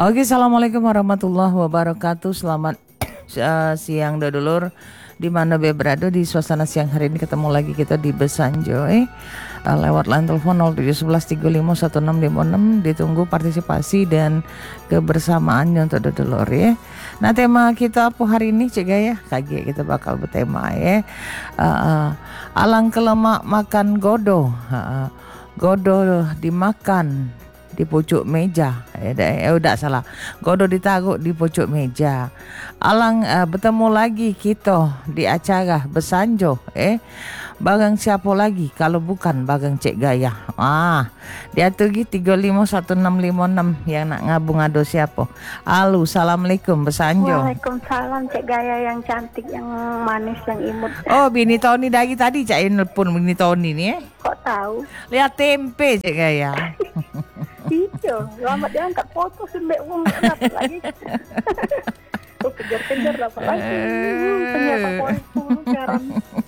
Oke, assalamualaikum warahmatullahi wabarakatuh. Selamat siang dulur. Di mana be berada di suasana siang hari ini ketemu lagi kita di Besanjo lewat line telepon 0711351656. Ditunggu partisipasi dan kebersamaannya untuk dulur ya. Nah, tema kita apa hari ini Cik Gaya? Kaget kita bakal bertema ya. Alang kelemak makan godo. Godo dimakan di pucuk meja, udah salah. Godo ditaruh di pucuk meja. Alang bertemu lagi kita di acara Besanjo. Barang siapa lagi kalau bukan barang Cik Gaya. Dia tuh 351656 yang nak ngabung ado siapa. Halo, assalamualaikum Besanjo. Waalaikumsalam Cik Gaya yang cantik, yang manis, yang imut. Oh, Bini Tony dari tadi Cik nelpon Bini Tony nih. Kok tahu? Lihat tempe Cik Gaya. Iya, lama dia angkat foto sembek uang dapat lagi. Kejar-kejar dapat lagi. Ternyata foto sekarang.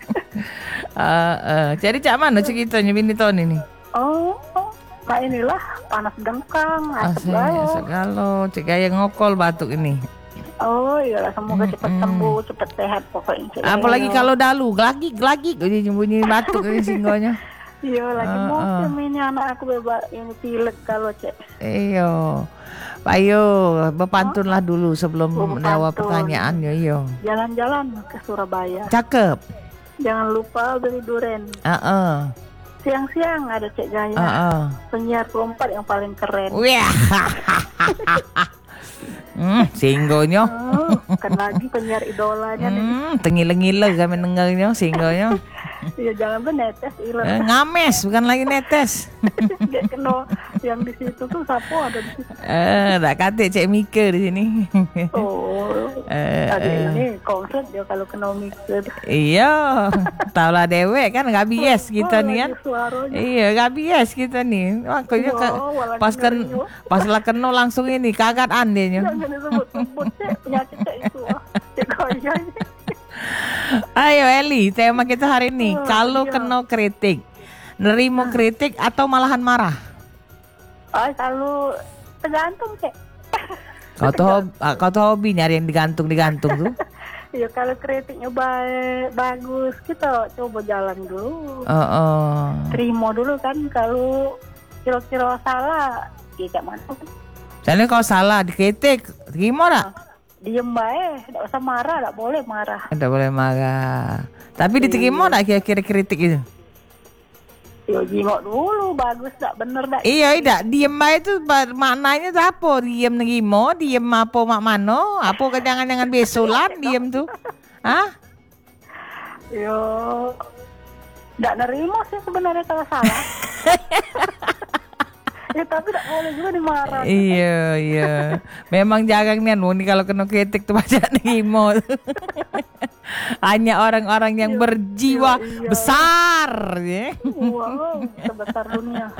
Jadi cak mana ceritanya Bini Tony ini? Nah inilah panas dengkang, asap segalo. Cik Gaya ngokol batuk ini. Oh iyalah, semoga cepat sembuh, cepat sehat pokoknya. Apalagi kalau dalu, glagik bunyi batuk ini singgonya. Iya lagi musim ini anak aku bebas ini pilek kalau Cek. Iyo, ayo berpantunlah dulu sebelum menjawab pertanyaannya. Iyo. Jalan-jalan ke Surabaya. Cakep. Jangan lupa beli duren. Siang-siang ada Cek Gaya. Penyiar keempat yang paling keren. Wah. Singgonya. Kan lagi penyiar idolanya. Tengil-ngil kami dengarnya singgonya. Iya jangan netes ngames bukan lagi netes. Gak kena yang di situ tuh sapu ada di situ. Tak kata Cik Mika di sini. Tadi ini konsep dia kalau kena mikir. Iya, taulah dewek kan gak bias kita nih kan. Iya, gak bias kita nih. Makanya pas lah kena langsung ini kaget andenya. Jangan disebut-sebut penyakit itu. Ayo Eli, tema kita hari ini kalau kena kritik, nerimo kritik atau malahan marah? Kalau tergantung Cek. Kau tuh hobi nyari yang digantung tuh? Iya kalau kritiknya bagus kita coba jalan dulu. Terima dulu kan, kalau kira-kira salah ya kayak mana? Soalnya kalau salah dikritik, terima tak? Diem baik, tidak usah marah, tidak boleh marah. Tidak boleh marah. Tapi diterima tak kira-kira kritik itu? Ya jingok dulu, bagus tak, bener tak? Iya, tidak. Diem baik itu maknanya tuh apa? Diem nerima, diem apa mak mano? Apa jangan besulan diem tuh? Hah? Yo, tidak nerima sih sebenarnya kalau salah. Ya tapi tak boleh juga dimarah. Iya. Memang jarang nih kalau kena kritik tuh baca nerima. Hanya orang-orang yang berjiwa besar ya. Wow, sebesar dunia.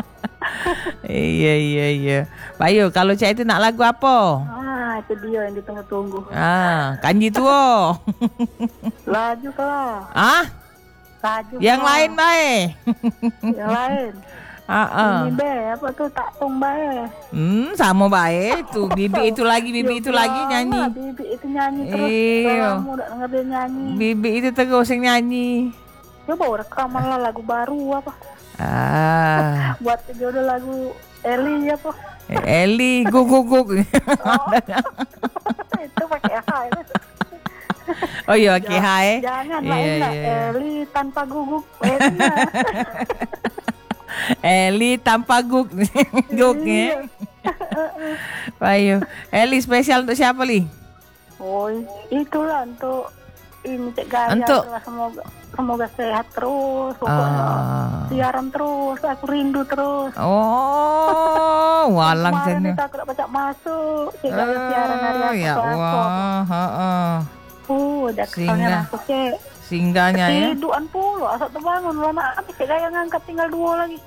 Iya. Bayu, kalau Cak itu nak lagu apa? Itu dia yang ditunggu-tunggu. Kanji tuo. Laju lah. Laju. Yang lain baik. Yang lain. Ini apa tuh taktung bae. Sama bae tuh bibi itu lagi nyanyi. Bibi itu nyanyi terus. Kamu udah denger dia nyanyi. Bibi itu terus yang nyanyi. Coba rekaman lah lagu baru apa? Buat jodoh lagu Eli apa? Eli guguk. Itu pakai hai. Oh iya pakai hai. Jangan lah Eli tanpa guguk. Eli tanpa gugnya. Bayu, Eli spesial untuk siapa Li? Itulah untuk ini Cik Gaya. Untuk semoga sehat terus. Siaran terus, aku rindu terus. Walang kemarin kita tidak baca masuk Cik Gaya siaran hari apa? Ya Allah. Udah kesalnya masuk Cik. Singgahnya ya. Ketiduan pula, asal terbangun lama habis Cik ngangkat tinggal 2 lagi.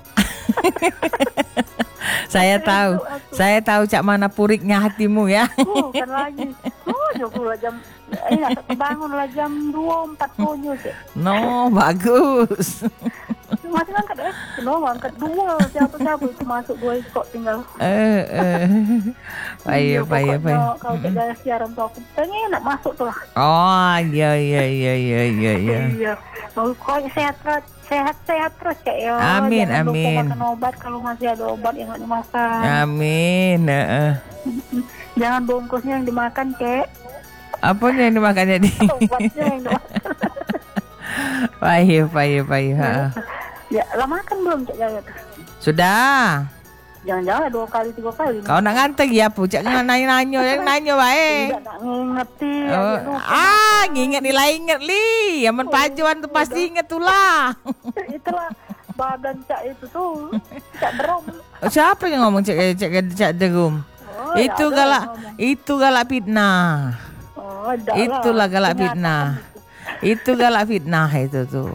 Saya tahu cak mana puriknya hatimu ya. Kan lagi. Jogula jam asal terbangun lah jam 2.40 Cik. No, bagus. masih angkat angkat dua siapa itu masuk dua kok tinggal. Payah. Kalau tidak siaran tuh aku pengen nak masuk tuh lah. Oh iya. Iya. Kok sehat terus Cek ya. Amin. Jangan lupa makan obat kalau masih ada obat yang nggak dimakan. Amin. Jangan bungkusnya yang dimakan Cek. Apanya yang dimakan jadi? Obatnya yang dimakan. Payah. Ya, lah makan belum Cek Gaya? Sudah. Jangan-jangan 2 kali 3 kali. Kau nak ngantek ya pu? Cak nanya baik. Tidak nak ngingeti. Nginget nilai inget li. Yang pajuan tuh pasti inget tuh lah. Itulah badan Cak itu tuh. Cak Derum. Siapa yang ngomong Cak Derum? Itu galak fitnah. Itulah galak fitnah. Itu galak fitnah itu tuh.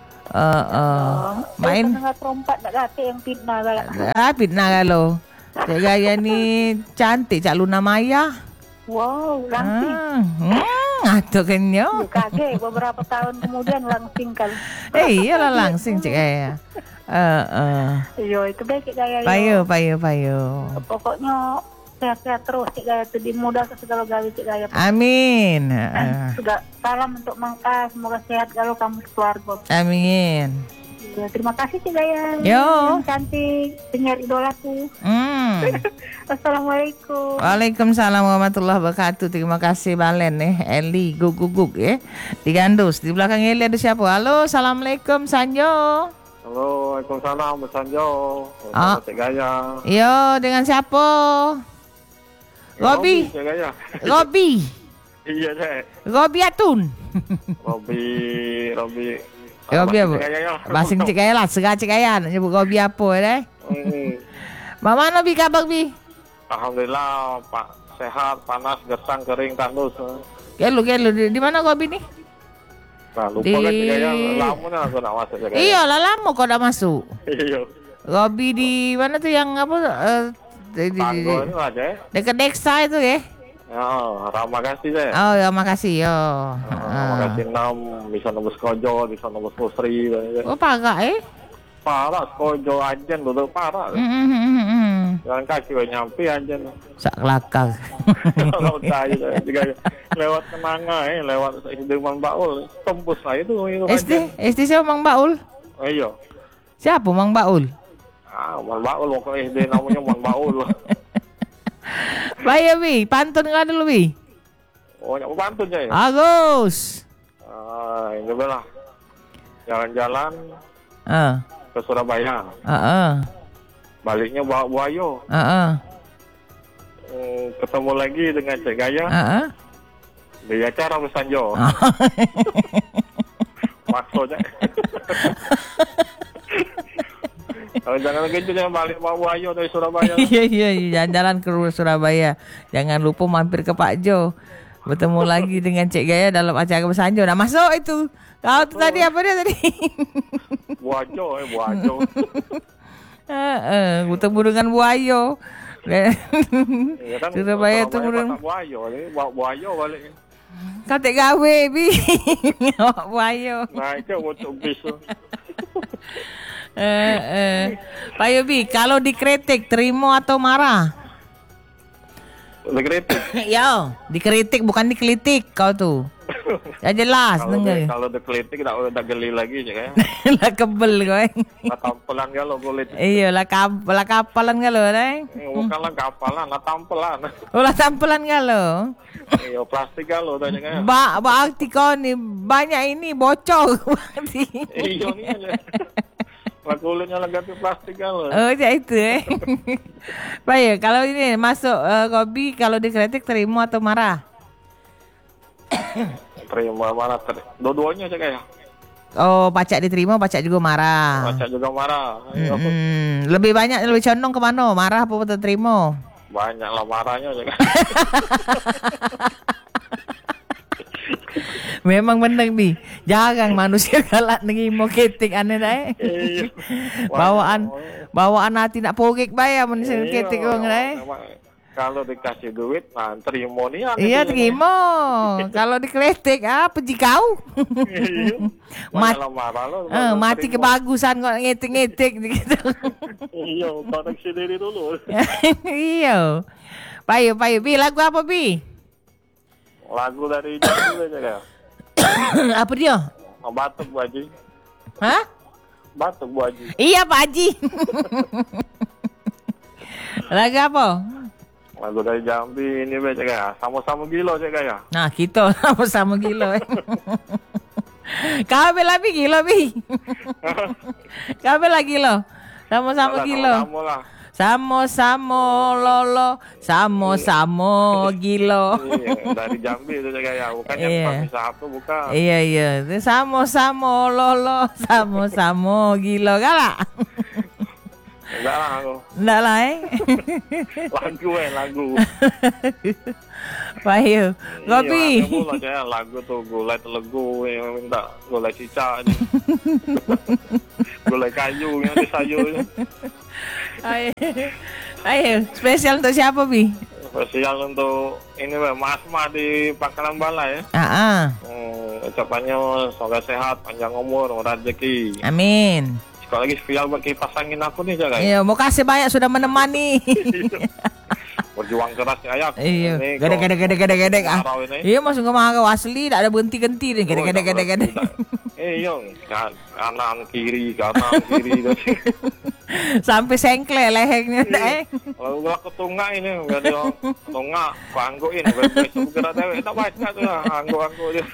Main perempat nak kata yang fitnah galak. Fitnah kalau. Cak Gaya ni cantik Cak Luna Maya. Wow, langsing. Atuh kenyo. Kaget beberapa tahun kemudian langsing kan. Iyalah langsing Cak Gaya. Iya, itu baik Cak Gaya. Payo. Pokoknya sehat-sehat terus Cik Gaya, dimudahkan segala gawe Cik Gaya. Amin. Sudah salam untuk Mangka, semoga sehat kalau kamu keluarga. Amin. Ya, terima kasih Cik Gaya. Yo. Yang cantik, penyiar idolaku. Assalamualaikum. Waalaikumsalam warahmatullahi wabarakatuh. Terima kasih Balen Eli guguk ya. Di Gandus. Di belakang Eli ada siapa? Halo, assalamualaikum Sanjo. Halo, waalaikumsalam Sanjo. Cik Gaya. Yo, dengan siapa? Robi. Iya Cik. Robi Atun. Robi apa? Basing Cik Gaya lah, serah Cik Gaya nak nyebut Robi apa Mana Bi kabar Bi? Alhamdulillah Pak, sehat, panas, gersang, kering, tandus. Gelu di mana Robi ni? Nah, lupa kan Cik Gaya, lama dah aku nak masuk Cik Gaya. Iyalah lama kau dah masuk. Iya. Robi di mana tu yang apa? Tanggo ni lah Cik. Dekat Deksa itu ya? Ya, ramah kasih Cik. Oh ya, makasih yo. Ramah kasih 6, bisa nombor Skojo, bisa nombor Sri. Oh parah Parah, Skojo anjen dulu parah. Jalan kaki nyampe anjen. Sak kelakar. Kalau saya juga lewat Kenanga lewat SD Mang Baul, tembus lah itu. SD siapa Mang Baul? Iya. Siapa Mang Baul? Mang Baul pokoknya SD namanya Mang Baul. Baik Bi, pantun enggak dulu Bi? Oh, nyak pantun ya. Agus. Ini belah. Jalan-jalan ke Surabaya. Baliknya bawa buayo. Ketemu lagi dengan Cik Gaya. Di acara Sanjo. Maksudnya. Kalau jangan gitu jangan balik bawa buayo dari Surabaya. Iya, jalan-jalan ke Surabaya. Jangan lupa mampir ke Pak Jo. Bertemu lagi dengan Cik Gaya dalam acara Sanjo. Nah, masuk itu. Kau tu tadi apa dia tadi? Buayo. Bertemu dengan buayo. Surabaya tu buayo balik. Kau tak gawe Bi. Buayo. Nah, itu untuk bis. Pak Yobi, kalau dikritik terima atau marah? Dikritik? Ya, dikritik bukan dikritik kau tuh. Ya jelas dengar. Kalau dikritik tak geli lagi je kan. Lah kebel kau. Lah tampelan kalau kulit. Iya, lah kapalan kalau bukanlah kapalan, lah tampelan. Oh, lah tampelan kalau. Iya, plastik kalau tanya kan. Berarti kau ni banyak ini bocor berarti. Iya ni aja. Lah kulitnya lagi plastik kalau. Oh, itu Baik, kalau ini masuk Robi, kalau dikritik terima atau marah? Terima marah. Dua-duanya Cik Gaya. Oh, pacak diterima, pacak juga marah. Pacak juga marah. Lebih condong ke mana? Marah apa terima? Banyak lah marahnya Cik Gaya. Memang benar Bi. Jarang manusia galak nerima kritik aneh dah. Bawaan hati nak porek bayar manusia kritik orang dah. Kalau dikasih duit, nah terima nih. Iya terima. Kalau dikritik, pergi kau. Mati kebagusan kok ngetik-ngetik gitu. Iya, koreksi diri dulu. Iya. Payu, Bi, lagu apa, Bi? Lagu dari Jambi aja ya. Apa dia? Batuk Bu Haji. Hah? Batuk Bu Haji. Iya, Pak Haji. Lagu apa? Lagu dari Jambi ini aja ya. Sama-sama gila aja ya. Nah, kita sama-sama gila. Kau bela Bi gila, Bi. Kau bela gila. Sama-sama gila. Samo-samo lolo, samo-samo gilo. Iya, dari Jambi itu ya, bukan yang Pak Satu bukan. Iya, samo-samo lolo, samo-samo gilo galak. Enggak lah aku. Enggak lah Lagu. Payu, kopi. Iya, lagu tuh gulai telegu yang minta gulai cicak. Gulai kayu yang disayur. Ayo, spesial untuk siapa, Bi? Spesial untuk ini Mas Ma di Pangkalan Bala ya. Ucapannya semoga sehat, panjang umur, rezeki. Amin. Sekali lagi spesial bagi pasangin aku nih jaga. Iya, mau kasih banyak sudah menemani. Berjuang keras ya ayak. Iya. Gede. Iya, masuk ke marau asli, tak ada berhenti-henti nih. Gede. Iya, kanan kiri. Sampai sengkle lehengnya Kalau gua ketunggak ini, udah dia ketunggak, angguin, besok gerak dewek, tak baca tuh lah, anggu dia.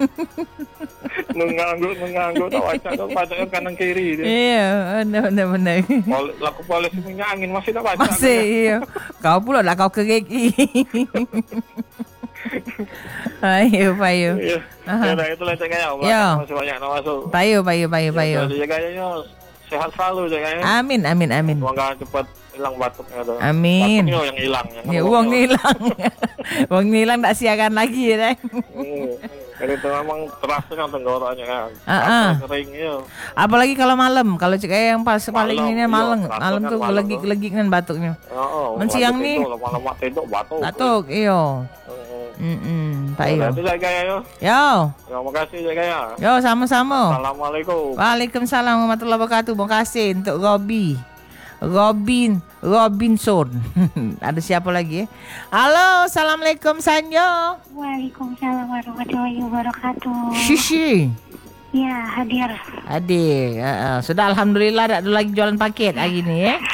Nunggu, tak baca yang kanan kiri dia. Iya, benar. Laku polisi minyak angin masih tak baca. Masih, iya. Kau pula lah kau kegeki. Ayo, Payu. Iya, itu lah cek ya. Masih banyak masuk. Payu. Jadi jaganya sehat selalu jaganya. Amin. Semoga cepat hilang batuknya tuh. Amin. Batuknya yang hilang. Ya, uang hilang. Uang hilang tak siakan lagi ya. Jadi itu memang terasa tenggorokannya kan. Kering ya. Apalagi kalau malam, kalau cek yang paling ini malam tuh gelegik kan batuknya. Siang nih. Lama-lama tidur batuk. Batuk, iyo. Pak Iyo. Yo. Terima kasih ya. Yo, sama-sama. Assalamualaikum. Waalaikumsalam warahmatullahi wabarakatuh. Terima kasih untuk Robinson. Ada siapa lagi? Halo, assalamualaikum Sanyo. Waalaikumsalam warahmatullahi wabarakatuh. Shishi. Ya, hadir. Sudah alhamdulillah tak ada lagi jualan paket hari ni ya.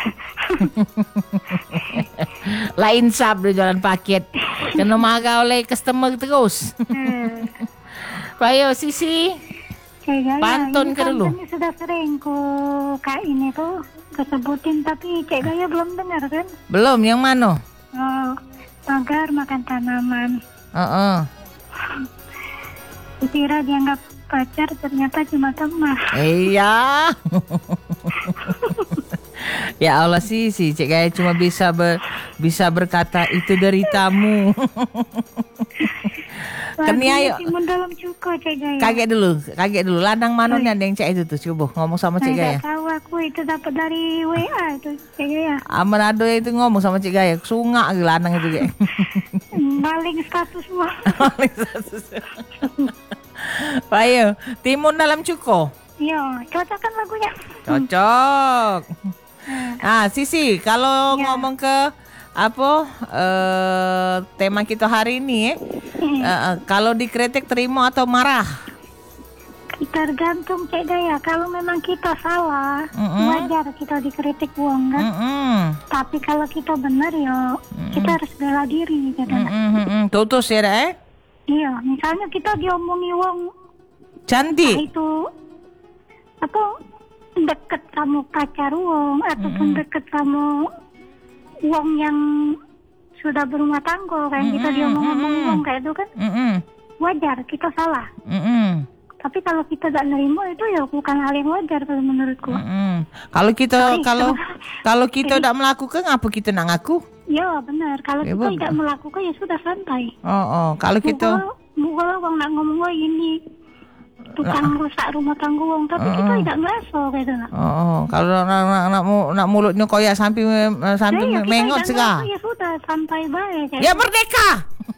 Lain sab dia jualan paket. Kena marah oleh customer terus. Payo Sisi. Pantun ke dulu. Ini sudah sering Kak ini tuh kesebutin tapi Cik Gaya belum dengar kan? Belum, yang mana? Pagar makan tanaman. Kira dianggap pacar ternyata cuma teman. Iya. Ya Allah sih Cik Gaya cuma bisa berkata itu deritamu. Keni ayo. Dalam cuko Cik Gaya. Kaget dulu. Ladang mana nih ada yang Cik itu tuh? Coba ngomong sama Cik Gaya. Tahu aku itu dapat dari WA itu Cik Gaya. Manado itu ngomong sama Cik Gaya. Sungak ladang itu kayak. Maling status mah. Payo, timun dalam cuko. Iya, cocok kan lagunya. Cocok. Sisi, kalau ngomong ke tema kita hari ini kalau dikritik terima atau marah? Tergantung Cik Gaya. Kalau memang kita salah, wajar kita dikritik uang kan. Tapi kalau kita benar ya kita harus bela diri gitu. Tutus ya Iya, misalnya kita diomongi uang cantik. Itu deket kamu pacar uang ataupun deket kamu uang yang sudah berumah tangga kayak kita diomong-omong uang kayak itu kan wajar kita salah. Tapi kalau kita tidak nerima itu ya bukan hal yang wajar kalau menurutku. Kalau kita tidak melakukan apa kita nak ngaku? Ya benar. Kalau kita tidak melakukan ya sudah santai. Kalau kita bukan orang nak ngomong ini tukang rusak rumah tangga wong, tapi kita tidak ngerasa gitu nak. Kalau nak mulutnya koyak sampai mengot sega. Ya sudah santai baik. Ya merdeka.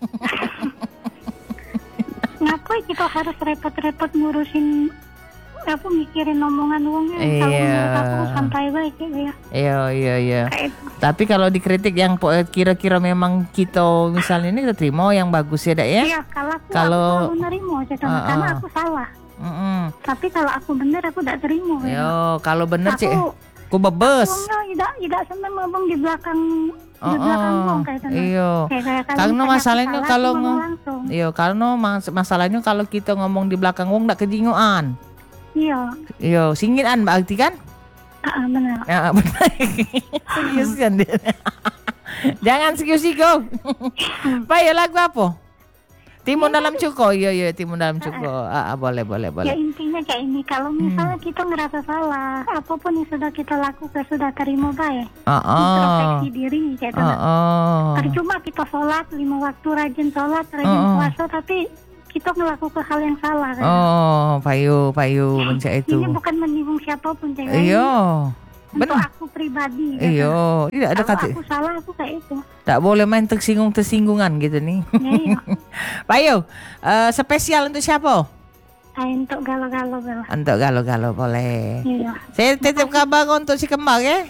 Ngapain kita harus repot-repot ngurusin mikirin omongan wongnya. Kalau menurut aku santai baik ya. Iya. Tapi kalau dikritik yang kira-kira memang kita misalnya ini kita terima yang bagus ya, Dak ya? Iya, kalau aku nerima karena aku salah. Tapi kalau aku benar aku tidak terima. Kalau benar cik, aku bebes. Aku tidak senang ngomong di belakang wong kayak gitu. Iya. Karena masalahnya kalau masalahnya kalau kita ngomong di belakang wong tidak kejinguan. Iya, singitan berarti kan? Benar. Ya, benar. Serius kan dia. Jangan siku-siku. Pak, ya lagu apa? Timun dalam cuko. Iya, timun dalam cuko. Boleh. Ya intinya kayak ini, kalau misalnya kita ngerasa salah, apapun yang sudah kita lakukan sudah terima baik. Introspeksi diri kayak gitu. Percuma kita sholat 5 waktu, rajin sholat, rajin puasa, tapi kita melakukan hal yang salah kan? Payu mencak itu. Ini bukan menyinggung siapapun, cewek. Iya. Untuk aku pribadi. Iya. Tidak ada kata. Kalau aku salah, aku kayak itu. Tak boleh main tersinggungan gitu nih. Iya. Payu, spesial untuk siapa? Untuk galo-galo. Untuk galo-galo boleh. Iya. Saya titip kabar untuk si kembar ya.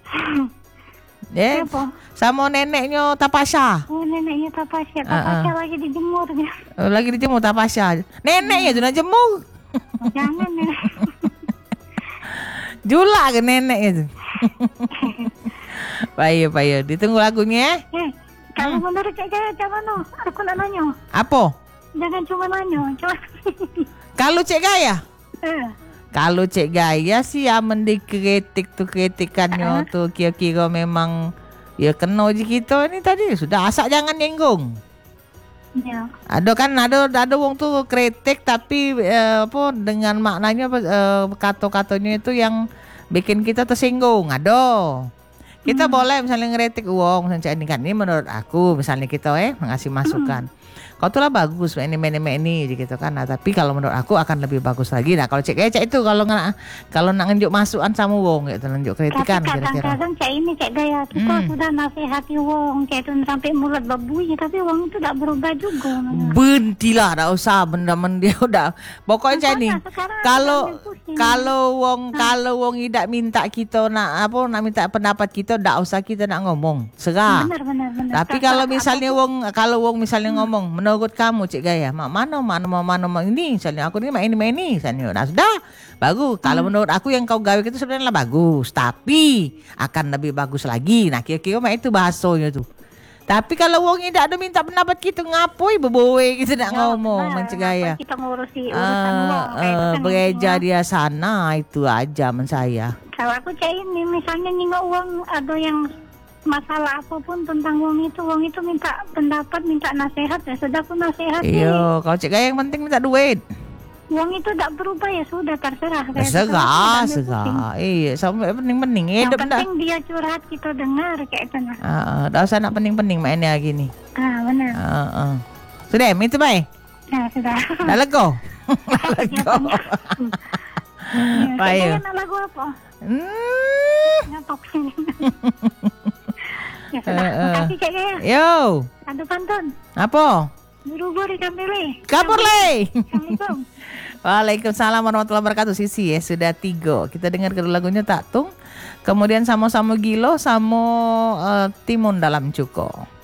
Sama neneknya Tapasya. Neneknya Tapasya. Tapasya lagi dijemur dia. Lagi dijemur Tapasya. Neneknya itu nak jemur. Jangan ya. Julak ke nenek itu. Payu. Ditunggu lagunya. Kalau menurut Cik Gaya macam mana? Aku nak nanya. Apa? Jangan cuma nanya. Kalau Cik Gaya? Kalau Cik Gaya sih ya mendikritik tuh kritikannya tuh kira-kira memang ya kena je kita ni tadi sudah asal jangan nyenggung. Ya. Ada wong tuh kritik tapi dengan maknanya kata-katanya itu yang bikin kita tersinggung. Kita boleh misalnya ngeritik wong misalnya ini menurut aku misalnya kita ngasih masukan. Kau tuh lah bagus ini gitu kan. Nah, tapi kalau menurut aku akan lebih bagus lagi. Nah, kalau Cik itu kalau nak nunjuk masukan sama wong gitu, nunjuk kritikan kira-kira. Kadang-kadang Cik Gaya kita sudah nasihati wong kayak itu sampai mulut berbunyi tapi wong itu tidak berubah juga. Bentilah, tak usah benda dia udah. Pokoknya ini kalau wong tidak minta kita nak minta pendapat kita, tak usah kita nak ngomong. Serah. Benar. Tapi kalau misalnya wong misalnya ngomong menurut kamu Cik Gaya mana ini misalnya aku ni main ini misalnya nah sudah bagus kalau menurut aku yang kau gawe itu sebenarnya bagus tapi akan lebih bagus lagi nah kira-kira itu bahasanya tuh tapi kalau wong tidak ada minta pendapat kita ngapoi beboe kita nak ngomong Cik Gaya kita ngurusi urusan wong bereja dia sana itu aja men saya kalau aku Cik ini misalnya nengok uang ada yang masalah apapun tentang wong itu minta pendapat, minta nasihat ya sudah pun nasihat. Iya, kalau Cik Gaya yang penting minta duit. Wong itu tak berubah ya sudah terserah. Serah. Iya, sampai penting-penting. Yang penting dia curhat kita dengar kayak itu nah. Tak usah nak penting-penting mainnya gini. Benar. Sudah, itu baik. Nah, sudah. Dah lego. Baik. Nak lagu apa? Nyatok sini. Ya sudah, makasih Cik Gaya. Yo. Ada pantun. Apa? Buru-buru ikan lele. Kabur le. Assalamualaikum. Waalaikumsalam warahmatullahi wabarakatuh. Sisi ya sudah 3. Kita dengar kedua lagunya Tak Tung. Kemudian sama-sama Gilo sama Timun dalam Cuko.